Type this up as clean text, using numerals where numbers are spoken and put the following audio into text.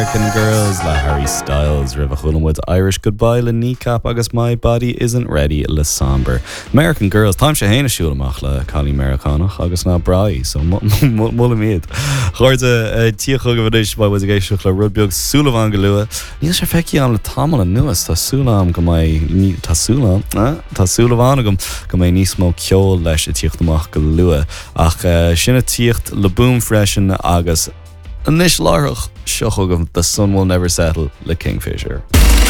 American Girls le Harry Styles rih chulamid Irish Goodbye le kneecap agus My Body Isn't Ready le Somber. American Girls, táim sé héna siúlamach le Cali Americanach agus ná braí, so mula míad. Chuirte tíocha go bhdéis ba was a géisioach le rudbeag súlamh go lua. Níl sé feici an le tamil an nuas tá súlam go mai tá súlam, tá súlamh go mai níos mó ceol leis a tíochtamach go lua. Ach sinna tíocht le boom freshen agus Anish Larach, The Sun Will Never Settle, le Kingfisher.